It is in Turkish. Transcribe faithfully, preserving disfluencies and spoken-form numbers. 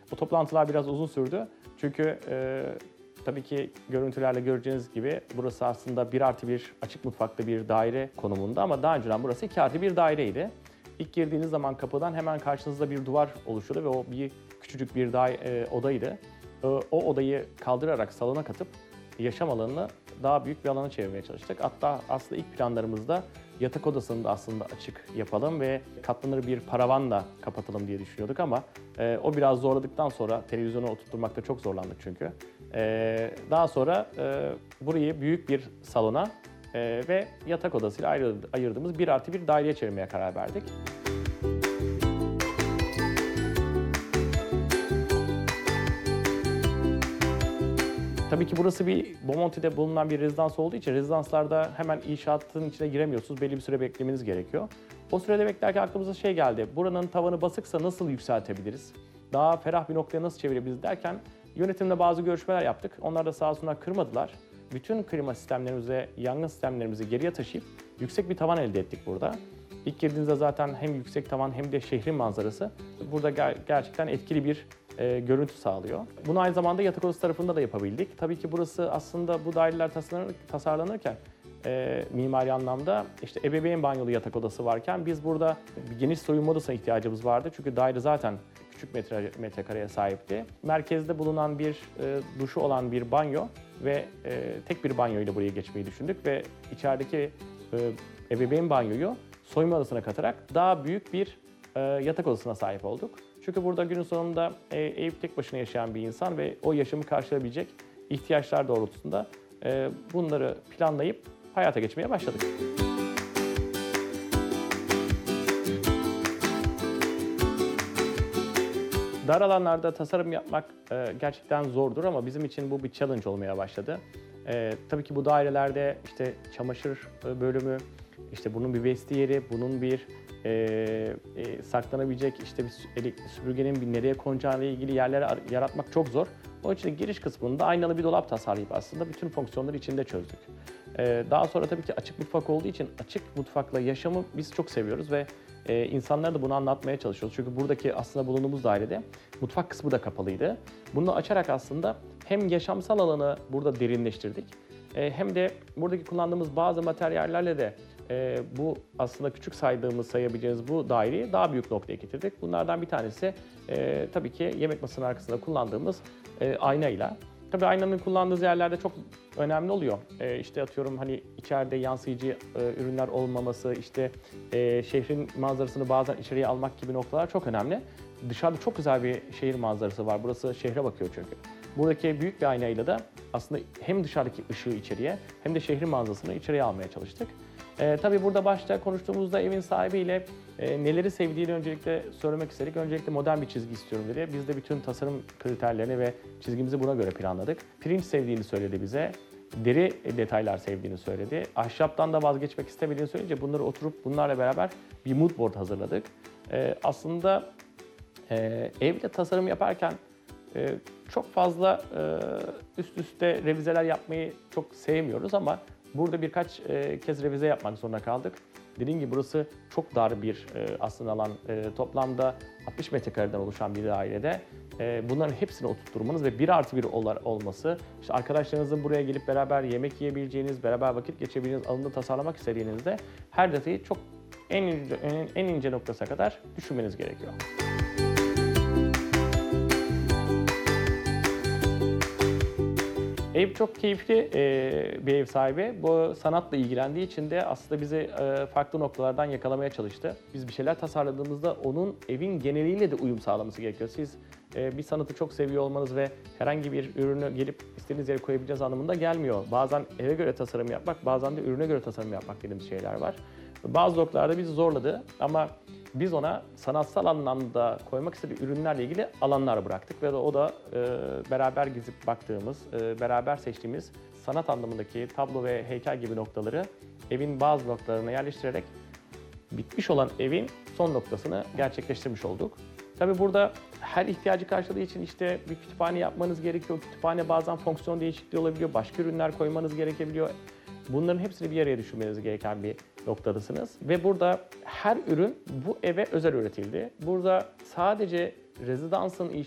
O toplantılar biraz uzun sürdü. Çünkü e, tabii ki görüntülerle göreceğiniz gibi burası aslında bir artı bir açık mutfaklı bir daire konumunda ama daha önceden burası iki artı bir daireydi. İlk girdiğiniz zaman kapıdan hemen karşınızda bir duvar oluşuyordu ve o bir küçücük bir da e, odaydı. E, o odayı kaldırarak salona katıp yaşam alanını daha büyük bir alana çevirmeye çalıştık. Hatta aslında ilk planlarımızda yatak odasını da aslında açık yapalım ve katlanır bir paravanla kapatalım diye düşünüyorduk ama e, o biraz zorladıktan sonra televizyonu oturtmakta çok zorlandık çünkü. E, daha sonra e, burayı büyük bir salona e, ve yatak odasıyla ayrı, ayırdığımız bir artı bir daireye çevirmeye karar verdik. Tabii ki burası bir Bomonti'de bulunan bir rezidans olduğu için rezidanslarda hemen inşaatın içine giremiyorsunuz. Belli bir süre beklemeniz gerekiyor. O sürede beklerken aklımıza şey geldi. Buranın tavanı basıksa nasıl yükseltebiliriz? Daha ferah bir noktaya nasıl çevirebiliriz derken yönetimle bazı görüşmeler yaptık. Onlar da sağ olsunlar kırmadılar. Bütün klima sistemlerimizi ve yangın sistemlerimizi geriye taşıyıp yüksek bir tavan elde ettik burada. İlk girdiğinizde zaten hem yüksek tavan hem de şehrin manzarası burada ger gerçekten etkili bir e, görüntü sağlıyor. Bunu aynı zamanda yatak odası tarafında da yapabildik. Tabii ki burası aslında bu daireler tasarlanır, tasarlanırken e, mimari anlamda işte ebeveyn banyolu yatak odası varken biz burada bir geniş soyunma odasına ihtiyacımız vardı. Çünkü daire zaten küçük metre, metrekareye sahipti. Merkezde bulunan bir e, duşu olan bir banyo ve e, tek bir banyo ile buraya geçmeyi düşündük ve içerideki e, ebeveyn banyoyu soyunma odasına katarak daha büyük bir e, yatak odasına sahip olduk. Çünkü burada günün sonunda e, Eyüp tek başına yaşayan bir insan ve o yaşamı karşılayabilecek ihtiyaçlar doğrultusunda e, bunları planlayıp hayata geçmeye başladık. Dar alanlarda tasarım yapmak e, gerçekten zordur ama bizim için bu bir challenge olmaya başladı. E, tabii ki bu dairelerde işte çamaşır bölümü, işte bunun bir vestiyeri, bunun bir e, e, saklanabilecek işte bir süpürgenin bir nereye konacağıyla ilgili yerler yaratmak çok zor. O için giriş kısmında aynalı bir dolap tasarlayıp aslında bütün fonksiyonları içinde çözdük. E, daha sonra tabii ki açık mutfak olduğu için açık mutfakla yaşamı biz çok seviyoruz ve e, insanlara da bunu anlatmaya çalışıyoruz. Çünkü buradaki aslında bulunduğumuz dairede mutfak kısmı da kapalıydı. Bunu açarak aslında hem yaşamsal alanı burada derinleştirdik e, hem de buradaki kullandığımız bazı materyallerle de e, bu aslında küçük saydığımız, sayabileceğiniz bu daireyi daha büyük noktaya getirdik. Bunlardan bir tanesi e, tabii ki yemek masanın arkasında kullandığımız e, aynayla. Tabii aynanın kullandığınız yerlerde çok önemli oluyor. E, işte atıyorum hani içeride yansıyıcı e, ürünler olmaması, işte e, şehrin manzarasını bazen içeriye almak gibi noktalar çok önemli. Dışarıda çok güzel bir şehir manzarası var. Burası şehre bakıyor çünkü. Buradaki büyük bir aynayla da aslında hem dışarıdaki ışığı içeriye hem de şehrin manzarasını içeriye almaya çalıştık. Ee, tabii burada başta konuştuğumuzda evin sahibiyle e, neleri sevdiğini öncelikle söylemek istedik. Öncelikle modern bir çizgi istiyorum dedi. Biz de bütün tasarım kriterlerini ve çizgimizi buna göre planladık. Pirinç sevdiğini söyledi bize. Deri detaylar sevdiğini söyledi. Ahşaptan da vazgeçmek istemediğini söyleyince bunları oturup bunlarla beraber bir mood board hazırladık. Ee, aslında e, evde tasarım yaparken e, çok fazla e, üst üste revizeler yapmayı çok sevmiyoruz ama burada birkaç e, kez revize yapmak zorunda kaldık. Dediğim gibi burası çok dar bir e, aslında alan. E, toplamda altmış metrekareden oluşan bir dairede e, bunların hepsini oturtturmanız ve bir artı bir olması, işte arkadaşlarınızın buraya gelip beraber yemek yiyebileceğiniz, beraber vakit geçirebileceğiniz alanında tasarlamak istediğinizde her detayı çok en ince, en, en ince noktasına kadar düşünmeniz gerekiyor. Ev çok keyifli e, bir ev sahibi. Bu sanatla ilgilendiği için de aslında bizi e, farklı noktalardan yakalamaya çalıştı. Biz bir şeyler tasarladığımızda onun evin geneliyle de uyum sağlaması gerekiyor. Siz e, bir sanatı çok seviyor olmanız ve herhangi bir ürünü gelip istediğiniz yere koyabileceğiniz anlamında gelmiyor. Bazen eve göre tasarım yapmak, bazen de ürüne göre tasarım yapmak dediğimiz şeyler var. Bazı noktalarda bizi zorladı ama biz ona sanatsal anlamda koymak istediği ürünlerle ilgili alanlar bıraktık ve o da e, beraber gezip baktığımız, e, beraber seçtiğimiz sanat anlamındaki tablo ve heykel gibi noktaları evin bazı noktalarına yerleştirerek bitmiş olan evin son noktasını gerçekleştirmiş olduk. Tabii burada her ihtiyacı karşıladığı için işte bir kütüphane yapmanız gerekiyor. Kütüphane bazen fonksiyon değişikliği olabiliyor, başka ürünler koymanız gerekebiliyor. Bunların hepsini bir araya düşünmeniz gereken bir noktadasınız. Ve burada her ürün bu eve özel üretildi. Burada sadece rezidansın